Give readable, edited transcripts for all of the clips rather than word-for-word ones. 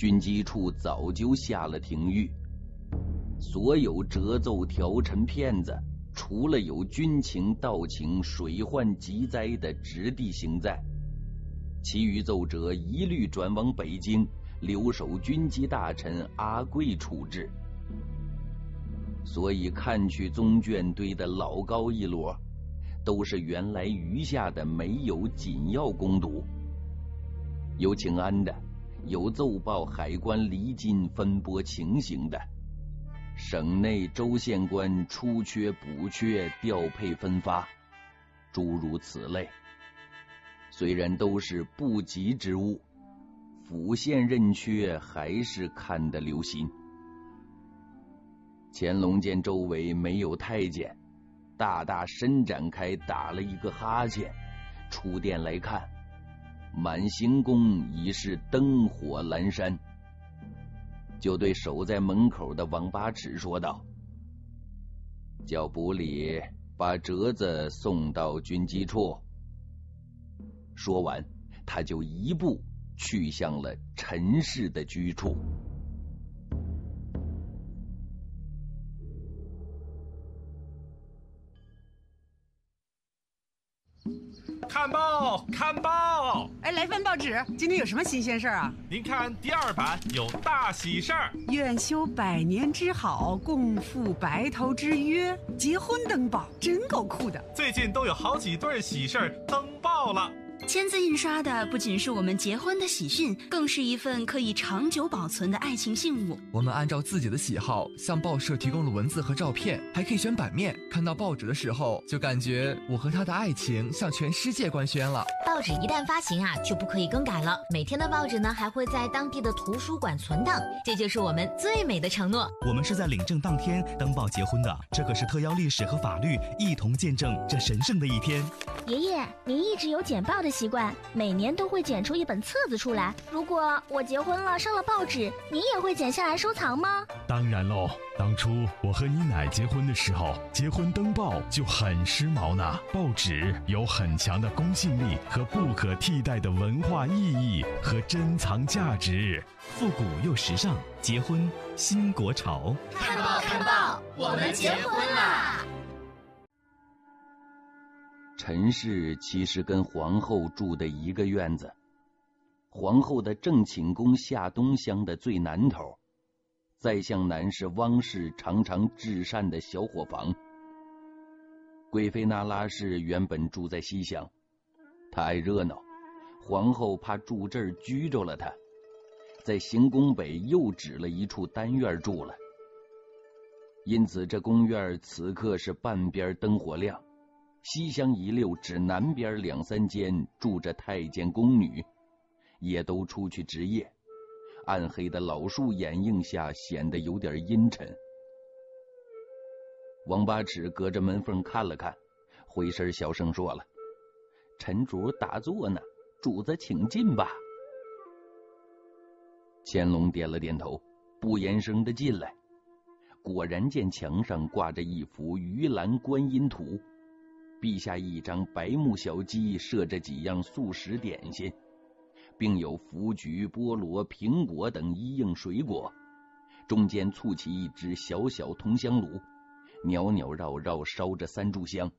军机处早就下了廷谕，所有折奏调陈骗子，除了有军情、道情、水患急灾的直地行在，其余奏折一律转往北京，留守军机大臣阿贵处置。所以看去宗卷堆的老高一摞，都是原来余下的没有紧要攻读，有请安的，有奏报海关离津分拨情形的，省内州县官出缺补缺调配分发，诸如此类。虽然都是不急之物，府县任缺还是看得留心。乾隆见周围没有太监，大大伸展开，打了一个哈欠，出殿来看，满行宫已是灯火阑珊，就对守在门口的王八尺说道：“叫补里把折子送到军机处。”说完，他就一步去向了陈氏的居处。 看报，看报！ 哎，来份报纸，今天有什么新鲜事儿啊？ 您看第2版有大喜事儿， 愿修百年之好，共赴白头之约，结婚登报，真够酷的。 最近都有好几对喜事儿登报了。 签字印刷的不仅是我们结婚的喜讯，更是一份可以长久保存的爱情信物。 我们按照自己的喜好向报社提供了文字和照片，还可以选版面。看到报纸的时候，就感觉我和他的爱情向全世界官宣了。 报纸一旦发行啊，就不可以更改了。每天的报纸呢，还会在当地的图书馆存档，这就是我们最美的承诺。 我们是在领证当天登报结婚的，这可是特邀历史和法律一同见证这神圣的一天。 爷爷，您一直有剪报的习惯，每年都会剪出一本册子出来。如果我结婚了上了报纸，您也会剪下来收藏吗？ 当然喽，当初我和你奶结婚的时候，结婚登报就很时髦呢。报纸有很强的公信力和不可替代的文化意义和珍藏价值， 复古又时尚，结婚新国潮。 看报看报，我们结婚啦！ 陈氏其实跟皇后住的一个院子，皇后的正寝宫下东厢的最南头，再向南是汪氏常常至善的小伙房。贵妃那拉氏原本住在西厢，她爱热闹，皇后怕住这儿拘着了她，在行宫北又指了一处单院住了。因此这宫院此刻是半边灯火亮，西厢一溜只南边2、3间住着太监宫女，也都出去值夜，暗黑的老树掩映下显得有点阴沉。王八尺隔着门缝看了看，回身小声说了：“陈主打坐呢，主子请进吧。”乾隆点了点头，不言声的进来，果然见墙上挂着一幅鱼篮观音图，壁下一张白木小鸡设着几样素食点心，并有福菊、菠萝、苹果等一应水果，中间簇起一只小小铜香炉，袅袅绕绕烧着3炷香。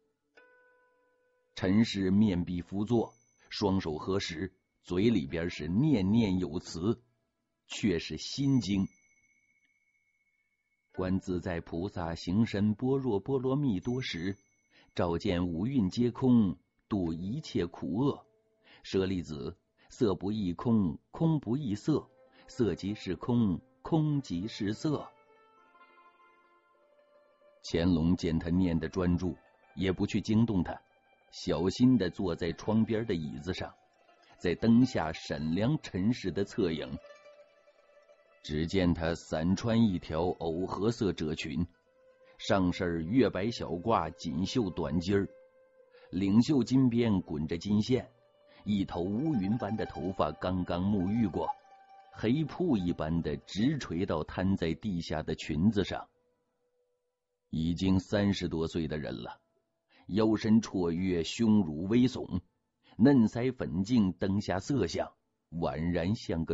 陈氏面壁伏坐，双手合十，嘴里边是念念有词，却是心经。观自在菩萨行深般若波罗蜜多时，照见五蕴皆空，度一切苦厄。舍利子，色不异空，空不异色，色即是空，空即是色。乾隆见他念得专注，也不去惊动他，小心地坐在窗边的椅子上，在灯下审量陈氏的侧影。只见他散穿一条藕荷色褶裙，上身月白小褂锦绣短襟儿，领袖金边滚着金线，一头乌云般的头发刚刚沐浴过，黑瀑一般的直垂到摊在地下的裙子上。已经30多岁的人了，腰身绰约，胸乳微耸，嫩腮粉颈，灯下色相，宛然像个